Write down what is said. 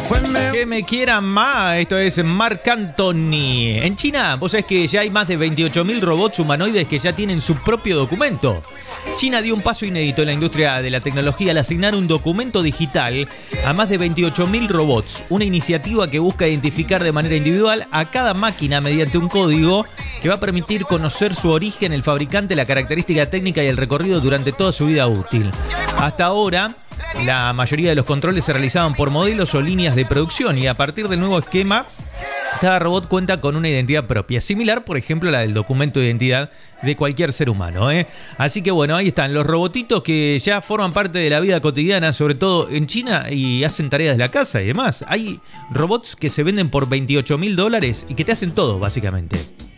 Que me quieran más, esto es Marc Anthony. En China, vos sabés que ya hay más de 28.000 robots humanoides que ya tienen su propio documento. China dio un paso inédito en la industria de la tecnología al asignar un documento digital a más de 28.000 robots. Una iniciativa que busca identificar de manera individual a cada máquina mediante un código que va a permitir conocer su origen, el fabricante, la característica técnica y el recorrido durante toda su vida útil. Hasta ahora, la mayoría de los controles se realizaban por modelos o líneas de producción y a partir del nuevo esquema, cada robot cuenta con una identidad propia, similar, por ejemplo, a la del documento de identidad de cualquier ser humano. Así que bueno, ahí están los robotitos que ya forman parte de la vida cotidiana, sobre todo en China, y hacen tareas de la casa y demás. Hay robots que se venden por $28.000 y que te hacen todo, básicamente.